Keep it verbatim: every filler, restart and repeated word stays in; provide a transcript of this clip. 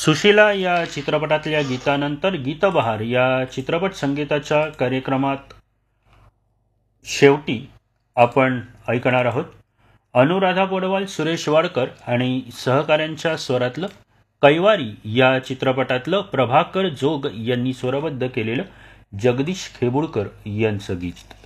सुशीला या चित्रपटातल्या गीतानंतर गीतबहार या चित्रपट संगीताच्या कार्यक्रमात शेवटी आपण ऐकणार आहोत अनुराधा पौडवाल, सुरेश वाडकर आणि सहकाऱ्यांच्या स्वरातलं कैवारी या चित्रपटातलं प्रभाकर जोग यांनी स्वरबद्ध केलेलं जगदीश खेबुळकर यांचं गीत.